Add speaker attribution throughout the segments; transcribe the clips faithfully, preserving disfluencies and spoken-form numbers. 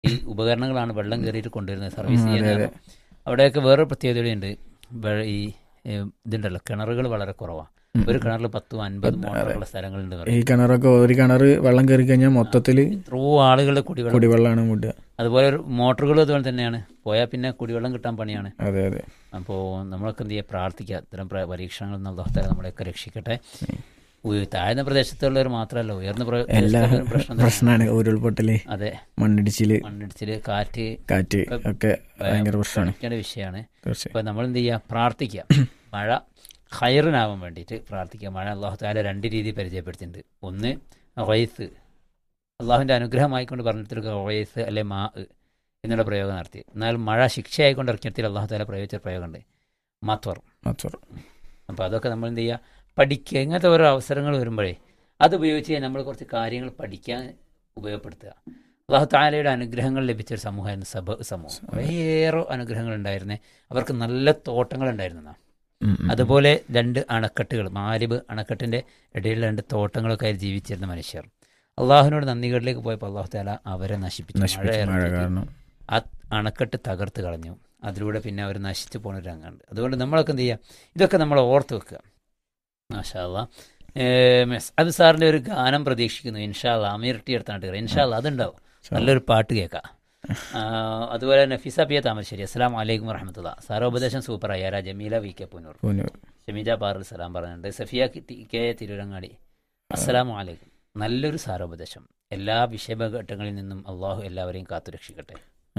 Speaker 1: ഈ ഉപകരണങ്ങളാണ് വെള്ളം കയറിയിട്ട് കൊണ്ടുവരുന്നത്, സർവീസ് ചെയ്യുന്നത്. അവിടെയൊക്കെ വേറൊരു പ്രത്യേകതയുണ്ട്. ഈ ഇതുണ്ടല്ലോ, കിണറുകൾ വളരെ കുറവാണ്. ഒരു കിണറിൽ പത്തും അൻപതും മോട്ടറുള്ള സ്ഥലങ്ങളുണ്ട്.
Speaker 2: ഈ കിണറൊക്കെ ഒരു കിണർ വെള്ളം കയറി കഴിഞ്ഞാൽ മൊത്തത്തിൽ
Speaker 1: എത്രയോ ആളുകളുടെ കുടിവെള്ളം
Speaker 2: കുടിവെള്ളമാണ് മുട്ടുക.
Speaker 1: അതുപോലെ മോട്ടറുകളും അതുപോലെ തന്നെയാണ്. പോയാൽ പിന്നെ കുടിവെള്ളം കിട്ടാൻ പണിയാണ്.
Speaker 2: അതെ അതെ.
Speaker 1: അപ്പോൾ നമ്മളൊക്കെ എന്ത് ചെയ്യുക, പ്രാർത്ഥിക്കുക, ഇത്തരം പരീക്ഷണങ്ങളിൽ നിന്ന് അല്ലാഹു തആല നമ്മളെയൊക്കെ രക്ഷിക്കട്ടെ. താഴ്ന്ന പ്രദേശത്തുള്ളവർ മാത്രമല്ല, ഉയർന്ന
Speaker 2: പ്രശ്നമാണ് ഉരുൾപൊട്ടല്, അതെ, മണ്ണിടിച്ചില്
Speaker 1: മണ്ണിടിച്ചില് കാറ്റ്
Speaker 2: കാറ്റ് ഒക്കെ ഭയങ്കര പ്രശ്നമാണ്,
Speaker 1: വിഷയമാണ്. അപ്പോൾ നമ്മൾ എന്ത് ചെയ്യുക, പ്രാർത്ഥിക്കുക. മഴ ഖൈറിനാവാൻ വേണ്ടിയിട്ട് പ്രാർത്ഥിക്കുക. മഴ അല്ലാഹു തആല രണ്ട് രീതി പരിചയപ്പെടുത്തിയിട്ടുണ്ട്. ഒന്ന് ഗൈസ്, അള്ളാഹുവിൻ്റെ അനുഗ്രഹമായിക്കൊണ്ട് പറഞ്ഞിടത്തൊരു ഗൈസ് അല്ലെ മാ എന്നുള്ള പ്രയോഗം നടത്തി. എന്നാൽ മഴ ശിക്ഷയായിക്കൊണ്ട് ഇറക്കിയിടത്തിൽ അല്ലാഹു തആല പ്രയോഗിച്ച പ്രയോഗമുണ്ട്, മത്വർ. മത്വർ. അപ്പോൾ അതൊക്കെ നമ്മൾ എന്ത് ചെയ്യുക, പഠിക്കുക. ഇങ്ങനത്തെ ഓരോ അവസരങ്ങൾ വരുമ്പോഴേ അത് ഉപയോഗിച്ച് നമ്മൾ കുറച്ച് കാര്യങ്ങൾ പഠിക്കാൻ ഉപയോഗപ്പെടുത്തുക. അല്ലാഹു തആലയുടെ അനുഗ്രഹങ്ങൾ ലഭിച്ചൊരു സമൂഹമായിരുന്നു സബ സമൂഹം. കുറേയേറെ അനുഗ്രഹങ്ങൾ ഉണ്ടായിരുന്നേ. അവർക്ക് നല്ല തോട്ടങ്ങളുണ്ടായിരുന്നതാണ്. അതുപോലെ രണ്ട് അണക്കെട്ടുകൾ, മാരിബ് അണക്കെട്ടിൻ്റെ ഇടയിൽ രണ്ട് തോട്ടങ്ങളൊക്കെ ആയി ജീവിച്ചിരുന്ന മനുഷ്യർ അള്ളാഹുവിനോട് നന്ദികളിലേക്ക് പോയപ്പോൾ അല്ലാഹു തആല അവരെ നശിപ്പിച്ചു. മഴ ആ അണക്കെട്ട് തകർത്ത് കളഞ്ഞു. അതിലൂടെ പിന്നെ അവർ നശിച്ചു പോകുന്ന ഒരു രംഗമുണ്ട്. അതുകൊണ്ട് നമ്മളൊക്കെ എന്ത് ചെയ്യുക, ഇതൊക്കെ നമ്മൾ ഓർത്ത് വെക്കുക. മാഷാ അല്ലാഹ്. അത് സാറിൻ്റെ ഒരു ഗാനം പ്രതീക്ഷിക്കുന്നു. ഇൻഷാ അല്ലാഹ്. അമീർ ടി എടുത്താണ് ഇൻഷാ അല്ലാഹ്. അതുണ്ടാവും, നല്ലൊരു പാട്ട് കേൾക്കാം. അതുപോലെ നഫീസ പി എ താമരശ്ശേരി, അസ്സലാമു അലൈക്കും വറഹ്മത്തുള്ളാഹി. സാരോപദേശം സൂപ്പറായി. ആരാ? Jameela V K Poonoor. ഷമീജ പാറുൽ സലാം പറഞ്ഞിട്ടുണ്ട്. സഫിയ കെ തിരുരങ്ങാടി, അസ്സലാമു അലൈക്കും. നല്ലൊരു സാരോപദേശം. എല്ലാ വിഷയഘട്ടങ്ങളിൽ നിന്നും അള്ളാഹു എല്ലാവരെയും കാത്തുരക്ഷിക്കട്ടെ.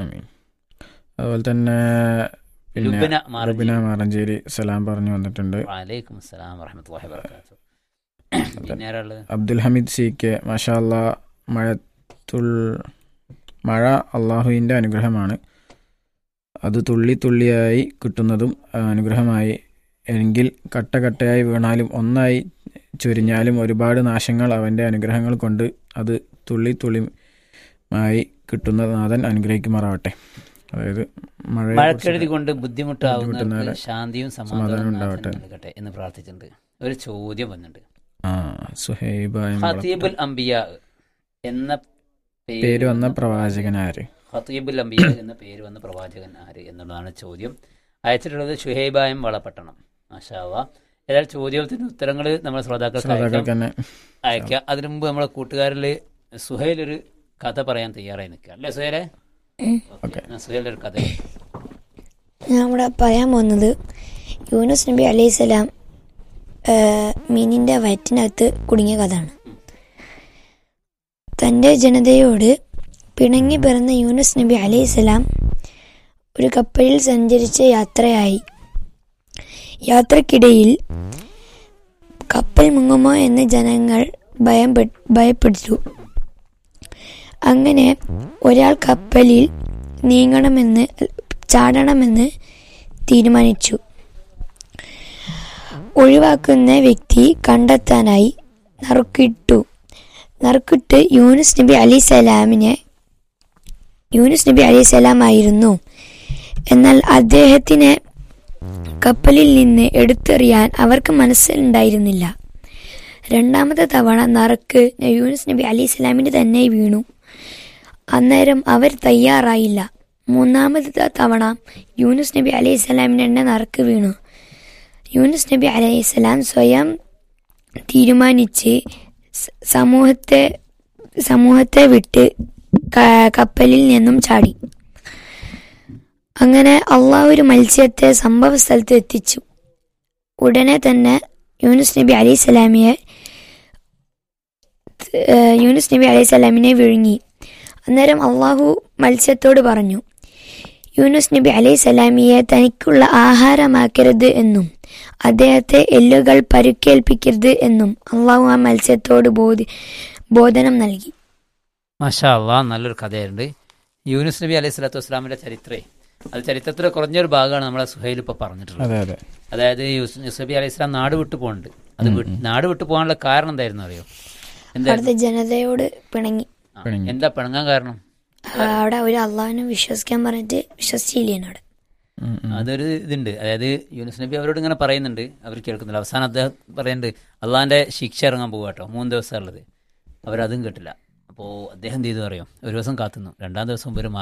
Speaker 2: അതുപോലെ തന്നെ ലുബ്ന മാറഞ്ചേരി സലാം പറഞ്ഞു വന്നിട്ടുണ്ട്.
Speaker 1: വഅലൈക്കും അസ്സലാം വറഹ്മത്തുള്ളാഹി വബറകാതുഹു. പിന്നെ ആരാള്?
Speaker 2: അബ്ദുൽ ഹമീദ് സി കെ, മാഷാ അല്ലാഹ്. മഴത്തുൾ മഴ അള്ളാഹുവിൻ്റെ അനുഗ്രഹമാണ്. അത് തുള്ളി തുള്ളിയായി കിട്ടുന്നതും അനുഗ്രഹമായി. എങ്കിൽ കട്ട കട്ടയായി വീണാലും ഒന്നായി ചൊരിഞ്ഞാലും ഒരുപാട് നാശങ്ങൾ അവൻ്റെ അനുഗ്രഹങ്ങൾ കൊണ്ട് അത് തുള്ളി തുള്ളിയായി കിട്ടുന്ന നാഥൻ അനുഗ്രഹിക്കുമാറാവട്ടെ. അതായത്
Speaker 1: മഴക്കെടുതി കൊണ്ട് ബുദ്ധിമുട്ടാവുന്ന ശാന്തിയും സമാധാനവും ഉണ്ടാവട്ടെ എന്ന് പ്രാർത്ഥിച്ചിട്ടുണ്ട്. ഒരു ചോദ്യം വന്നിട്ടുണ്ട്. ഖതീബുൽ അംബിയ എന്ന
Speaker 2: പേര് വന്ന പ്രവാചകൻ ആര്?
Speaker 1: ഖതീബുൽ അംബിയ എന്ന പേര് വന്ന പ്രവാചകൻ ആര് എന്നുള്ളതാണ് ചോദ്യം. അയച്ചിട്ടുള്ളത് ഷുഹൈബായം വളപട്ടണം. മാഷാ അല്ലാഹ്. ഏതായാലും ചോദ്യത്തിന് ഉത്തരങ്ങൾ നമ്മുടെ ശ്രോതാക്കൾക്ക് അയക്കുക. അതിനു മുമ്പ് നമ്മളെ കൂട്ടുകാരിൽ സുഹൈൽ ഒരു കഥ പറയാൻ തയ്യാറായി നിൽക്കുക. അല്ലേ സുഹൈലെ? സുഹൈൽ ഒരു കഥ
Speaker 3: ഞാൻ ഇവിടെ പറയാൻ പോകുന്നത് യൂനുസ് നബി അലൈഹി സ്വലാം മീനിൻ്റെ വയറ്റിനകത്ത് കുടുങ്ങിയ കഥയാണ്. തൻ്റെ ജനതയോട് പിണങ്ങി പിറന്ന യൂനുസ് നബി അലൈഹി സ്വലാം ഒരു കപ്പലിൽ സഞ്ചരിച്ച് യാത്രയായി. യാത്രക്കിടയിൽ കപ്പൽ മുങ്ങുമോ എന്ന് ജനങ്ങൾ ഭയം ഭയപ്പെട്ടു. അങ്ങനെ ഒരാൾ കപ്പലിൽ നീങ്ങണമെന്ന് ചാടണമെന്ന് തീരുമാനിച്ചു. ഒഴിവാക്കുന്ന വ്യക്തി കണ്ടെത്താനായി നറുക്കിട്ടു. നറുക്കിട്ട് യൂനുസ് നബി അലൈഹി സ്വലാമിനെ യൂനുസ് നബി അലൈഹി സ്വലാമായിരുന്നു. എന്നാൽ അദ്ദേഹത്തിനെ കപ്പലിൽ നിന്ന് എടുത്തെറിയാൻ അവർക്ക് മനസ്സിലുണ്ടായിരുന്നില്ല. രണ്ടാമത്തെ തവണ നറുക്ക് യൂനുസ് നബി അലൈഹി സ്വലാമിന് തന്നെ വീണു. അന്നേരം അവർ തയ്യാറായില്ല. മൂന്നാമത്തെ തവണ യൂനുസ് നബി അലൈഹി സ്വലാമിന് തന്നെ നറുക്ക് വീണു. യൂനുസ് നബി അലൈഹി സ്വലാം സ്വയം തീരുമാനിച്ച് സമൂഹത്തെ സമൂഹത്തെ വിട്ട് കപ്പലിൽ നിന്നും ചാടി. അങ്ങനെ അള്ളാഹു ഒരു മത്സ്യത്തെ സംഭവ സ്ഥലത്ത് എത്തിച്ചു. ഉടനെ തന്നെ യൂനുസ് നബി അലൈഹി സ്വലാമിയെ യൂനുസ് നബി അലൈഹി സ്വലാമിനെ വിഴുങ്ങി. അന്നേരം അള്ളാഹു മത്സ്യത്തോട് പറഞ്ഞു, യൂനുസ് നബി അലൈഹി സ്വലാമിയെ തനിക്കുള്ള ആഹാരമാക്കരുത് എന്നും അദ്ദേഹത്തെ എല്ലുകൾ പരുക്കേൽപ്പിക്കരുത് എന്നും അള്ളാഹു ആ മത്സ്യത്തോട് ബോധി ബോധനം നൽകി.
Speaker 1: മാഷാ അല്ലാഹ്. നല്ലൊരു കഥയുണ്ട്. യൂനുസ് നബി അലൈഹി സ്വലാത്തു വസ്സലാമിൻ്റെ ചരിത്രേ അത് ചരിത്രത്തിലെ കുറഞ്ഞൊരു ഭാഗമാണ് നമ്മളെ സുഹൈൽ ഇപ്പോൾ പറഞ്ഞിട്ടുള്ളത്. അതായത് യൂനുസ് നബി അലൈഹി സ്വലാം നാട് വിട്ടു പോകുന്നുണ്ട്. അത് നാട് വിട്ടു പോകാനുള്ള കാരണം എന്തായിരുന്നു അറിയോ?
Speaker 3: എന്താ? ജനതയോട് പിണങ്ങി.
Speaker 1: എന്താ പിണങ്ങാൻ കാരണം?
Speaker 3: അവിടെ ഒരു അള്ളാഹിനെ വിശ്വസിക്കാൻ പറഞ്ഞിട്ട് വിശ്വസിച്ചില്ല. അവിടെ
Speaker 1: അതൊരു ഇതുണ്ട്. അതായത് യൂനുസ് നബി അവരോട് ഇങ്ങനെ പറയുന്നുണ്ട്, അവർ കേൾക്കുന്നില്ല. അവസാനം അദ്ദേഹം പറയുന്നുണ്ട് അള്ളാഹിൻ്റെ ശിക്ഷ ഇറങ്ങാൻ പോകുക കേട്ടോ, മൂന്ന് ദിവസമുള്ളത്. അവരതും കേട്ടില്ല. അപ്പോൾ അപ്പോൾ അദ്ദേഹം എന്ത് ചെയ്തു അറിയോ, ഒരു ദിവസം കാത്തുന്നു, രണ്ടാം ദിവസം ഒരു